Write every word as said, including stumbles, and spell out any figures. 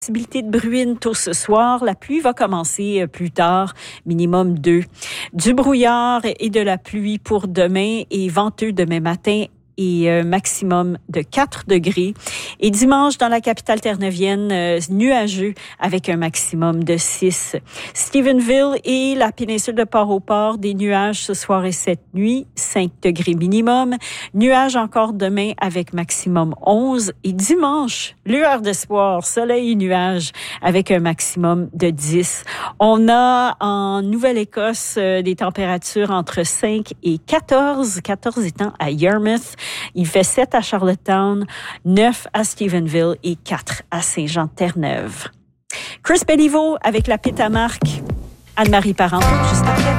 Possibilité de bruine tôt ce soir. La pluie va commencer plus tard, minimum deux. Du brouillard et de la pluie pour demain et venteux demain matin et un maximum de quatre degrés. Et dimanche, dans la capitale terre-neuvienne, euh, nuageux avec un maximum de six. Stephenville et la péninsule de Port-au-Port, des nuages ce soir et cette nuit, cinq degrés minimum. Nuages encore demain avec maximum onze. Et dimanche, lueur d'espoir, soleil et nuages avec un maximum de dix. On a en Nouvelle-Écosse euh, des températures entre cinq et quatorze, quatorze étant à Yarmouth. Il fait sept à Charlottetown, neuf à Stephenville et quatre à Saint-Jean-Terre-Neuve. Chris Béliveau avec la Pétamarque. Anne-Marie Parenteau, juste après.